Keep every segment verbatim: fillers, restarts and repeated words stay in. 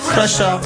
Pressure.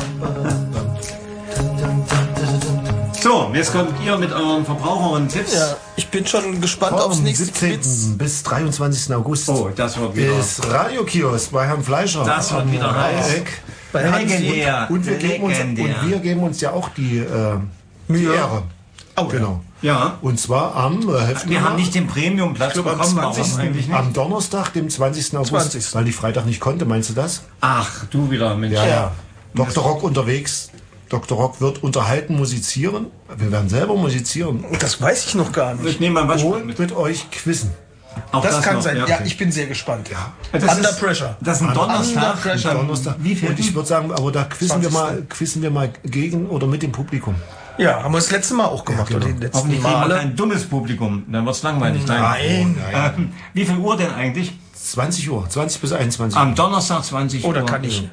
So, jetzt kommt ihr mit euren Verbraucher und Tipps. Ja, ich bin schon gespannt Vom aufs nächste siebzehnten Quiz. bis dreiundzwanzigsten August Oh, das wird wieder. ist Radiokiosk bei Herrn Fleischer. Das wird wieder heiß. Bei Hans Legendär. Und wir, geben uns, Legendär. und wir geben uns ja auch die, äh, die Mühe. Ehre. Oh, Genau. Ja. Und zwar am, äh, helft mir Wir mal, haben nicht den Premium-Platz glaub, am bekommen, warum zwanzigsten eigentlich nicht? am Donnerstag, dem zwanzigsten August, zwanzigsten weil ich Freitag nicht konnte, meinst du das? Ach, du wieder, Mensch. Ja, ja. Doktor Rock unterwegs. Doktor Rock wird unterhalten, musizieren. Wir werden selber musizieren. Das weiß ich noch gar nicht. Ich nehme mal was Und mit. mit euch quizzen. Auch Das, kann noch, sein. Ja, okay. ich bin sehr gespannt. Ja. Das Under ist, Pressure. Das ist ein Under Donnerstag. Pressure. Donnerstag. Wie viel? Und ich würde sagen, aber da quizzen wir, mal, quizzen wir mal gegen oder mit dem Publikum. Ja, haben wir das letzte Mal auch gemacht. Ja, genau. Oder die letzten Hoffentlich kriegen wir Male. kein dummes Publikum, dann wird's langweilig. Nein. Ähm, wie viel Uhr denn eigentlich? zwanzig Uhr, zwanzig bis einundzwanzig Uhr. Am Donnerstag zwanzig Uhr. Oder kann ich?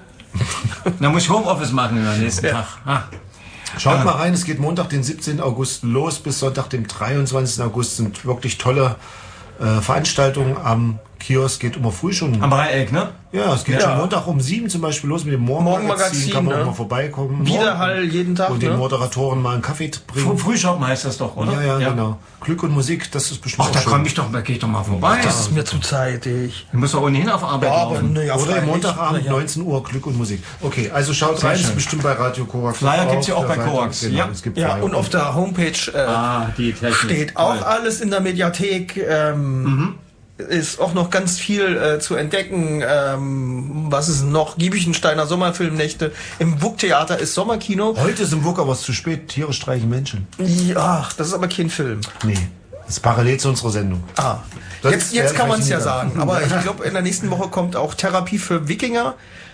Dann muss ich Homeoffice machen am nächsten Ja. Tag. Ah. Schaut mal rein, es geht Montag, den siebzehnten August los, bis Sonntag, dem dreiundzwanzigsten August. Sind wirklich tolle äh, Veranstaltungen am Kiosk. Geht immer früh schon. Am Dreieck, ne? Ja, es geht Ja. schon Montag um sieben zum Beispiel los mit dem Morgenmagazin. Morgenmagazin, Kann man ne? auch mal vorbeikommen. Widerhall jeden Tag, Und den ne? Moderatoren mal einen Kaffee Früh, bringen. Frühschoppen heißt das doch, oder? Ja, ja, genau. Glück und Musik, das ist bestimmt Ach, auch da schön. komme ich doch, da gehe ich doch mal vorbei. Das ist mir zu zeitig. Ich muss doch ohnehin auf Arbeit Ja, aber laufen. ne, ja, Oder freilich. am Montagabend, Ja. neunzehn Uhr, Glück und Musik. Okay, also schaut Sehr rein, das schön. ist bestimmt bei Radio Korax. Flyer gibt's ja auch bei der Seite. Korax. Genau, Ja. es gibt Ja, Flyer. und auf der Homepage äh, Ah, die Technik. steht auch Toll. alles in der Mediathek. Ähm, Mhm. Ist auch noch ganz viel äh, zu entdecken. Ähm, was ist noch? Giebichensteiner Sommerfilmnächte. Im Burgtheater ist Sommerkino. Heute ist im Burg, aber es ist zu spät. Tiere streichen Menschen. Ja, das ist aber kein Film. Nee, das ist parallel zu unserer Sendung. Ah, Das jetzt, ist jetzt der kann man es ja Rechtlinie. sagen. Aber ich glaube, in der nächsten Woche kommt auch Therapie für Wikinger.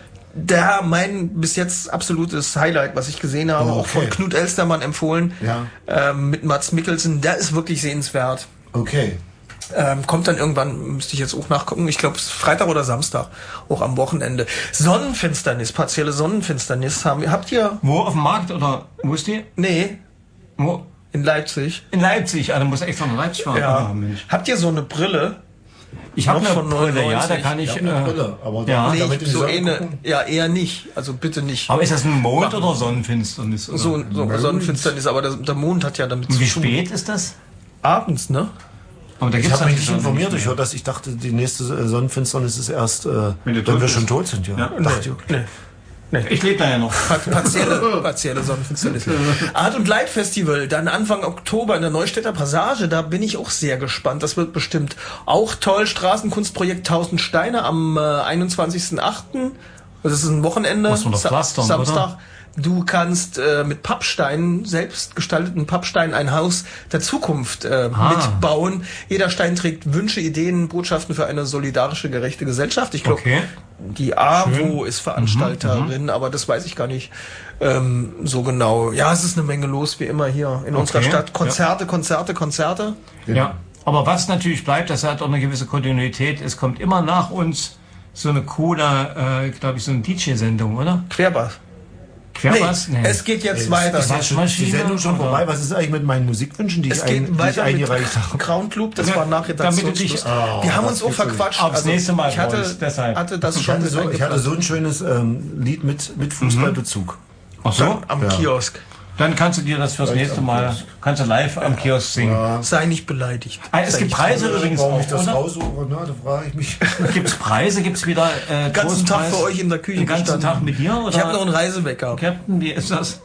Der mein bis jetzt absolutes Highlight, was ich gesehen habe, Oh, auch von okay. Knut Elstermann empfohlen, Ja. ähm, mit Mats Mikkelsen. Der ist wirklich sehenswert. Okay. Ähm, kommt dann irgendwann, müsste ich jetzt auch nachgucken, ich glaube es ist Freitag oder Samstag, auch am Wochenende. Sonnenfinsternis, partielle Sonnenfinsternis haben. Habt ihr? Wo, auf dem Markt oder wo ist die? Nee, Wo? in Leipzig. In Leipzig. Ah, dann muss extra nach Leipzig fahren. Ja. Ah, Mensch. Habt ihr so eine Brille? Ich habe Noch eine von Brille, ja, da neunundneunzig. kann ich... Ich habe eine äh, Brille, aber ja. Nee, damit in die so Sonne eine, gucken. ja eher nicht. Also bitte nicht. Aber ist das ein Mond oder Sonnenfinsternis? Oder? So, so Sonnenfinsternis, aber der, der Mond hat ja damit Und zu wie tun. spät ist das? Abends, ne? Aber da Ich gibt's habe mich natürlich nicht informiert. Sonne Ich höre, dass ich dachte, die nächste äh, Sonnenfinsternis ist erst, äh, Wenn wenn, du tot wir bist. schon tot sind. Ja. Ja. Dachte Nee, nee. Ich lebe da ja noch. Part- Partielle, partielle Sonnenfinsternis. Art und Light Festival, dann Anfang Oktober in der Neustädter Passage, da bin ich auch sehr gespannt. Das wird bestimmt auch toll. Straßenkunstprojekt Tausend Steine am äh, einundzwanzigsten achten. Das ist ein Wochenende. Muss man doch Sa- pflastern, Samstag. oder? Du kannst äh, mit Pappsteinen, selbst gestalteten Pappsteinen, ein Haus der Zukunft äh, Ah. mitbauen. Jeder Stein trägt Wünsche, Ideen, Botschaften für eine solidarische, gerechte Gesellschaft. Ich glaube, Okay. die AWO ist Veranstalterin, aber das weiß ich gar nicht ähm, so genau. Ja, es ist eine Menge los, wie immer hier in unserer Okay, Stadt. Konzerte, Konzerte, Konzerte. Ja. Aber was natürlich bleibt, das hat auch eine gewisse Kontinuität. Es kommt immer nach uns so eine Coda, äh, glaube ich, so eine D J-Sendung, oder? Querbass. Querbass? Nee, es geht jetzt weiter. ist Ist die Waschmaschine Sendung schon oder- vorbei? Was ist eigentlich mit meinen Musikwünschen, die Es ich, geht ein, die ich weiter mit eingereicht habe? Crown Club, das Ja, war nach damit du Redaktionsschluss. dich- Oh, Wir haben das uns auch gibt's doch nicht. verquatscht. Aufs nächste Mal, ich hatte, Boris, deshalb. hatte das Ich schon hatte, mit so, ich hatte eingeplant. so ein schönes ähm, Lied mit, mit Fußballbezug. Ach so? am Ja. Kiosk. Dann kannst du dir das fürs nächste Mal, kannst du live am Kiosk singen. Sei nicht beleidigt. Ah, es Sei gibt nicht Preise übrigens Warum auch, ich das oder? raussuche, na, da frage ich mich. Gibt's Preise? Gibt's wieder äh, ganzen Tag Großpreis? für euch in der Küche Den ganzen gestanden. Tag mit dir? Oder? Ich habe noch einen Reisewecker. Captain, wie ist das?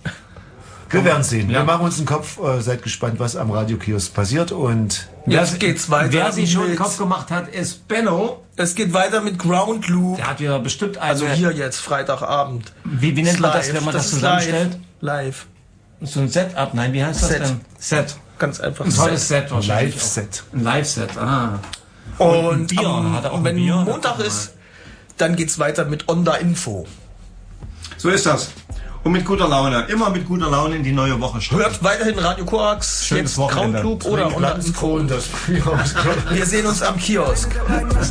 Wir werden sehen. Ja. Wir machen uns einen Kopf. Äh, seid gespannt, was am Radiokiosk passiert. Und Jetzt geht's weiter. Wer sich schon den mit- Kopf gemacht hat, ist Benno. Es geht weiter mit Ground Loop. Der hat wieder bestimmt eine... Also hier jetzt, Freitagabend. Wie, wie nennt man das, Live. wenn man das, ist zusammenstellt? Live. live. So ein Setup? Nein, wie heißt das Set. denn? Set. Ganz einfach. Ein tolles Set wahrscheinlich. Live-Set. auch. Ein Live-Set, ah. Und, ein Bier. am- Hat er auch und ein wenn Bier? Montag ist, dann geht's weiter mit Onda Info. So ist das. Und mit guter Laune. Immer mit guter Laune in die neue Woche starten. Hört weiterhin Radio Korax, Schönes jetzt Wochenende. Ground Loop oder Onda Info. und das Wir sehen uns am Kiosk.